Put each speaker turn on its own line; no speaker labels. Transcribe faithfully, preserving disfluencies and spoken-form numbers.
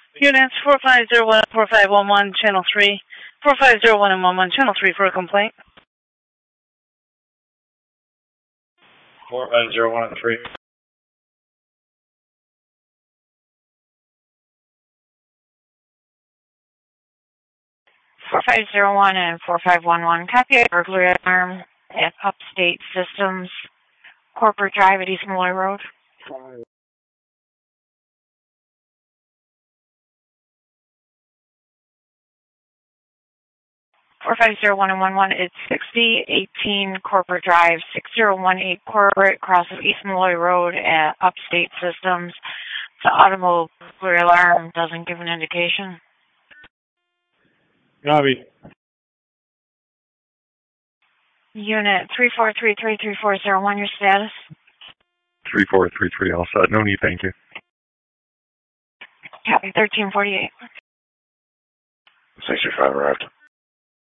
Units four five zero one, four five one one, channel three. four five zero one and one one, channel three for a complaint.
four five zero one and three.
four five zero one and four five one one, copy a burglary alarm at Upstate Systems, Corporate Drive at East Malloy Road. four five zero one and one one, it's sixty eighteen Corporate Drive, six zero one eight Corporate, cross of East Malloy Road at Upstate Systems. The automobile burglary alarm doesn't give an indication.
Copy.
Unit three four three three three four zero one, your status?
three four three three, all set. No need, thank you.
Copy, thirteen forty-eight.
sixty-five arrived.